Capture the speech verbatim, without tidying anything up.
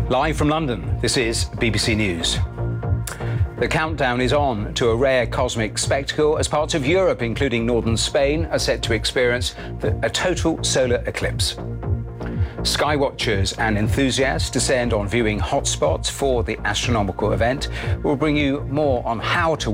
Live from London, this is B B C News. The countdown is on to a rare cosmic spectacle as parts of Europe, including northern Spain, are set to experience the, a total solar eclipse. Skywatchers and enthusiasts descend on viewing hotspots for the astronomical event. We'll bring you more on how to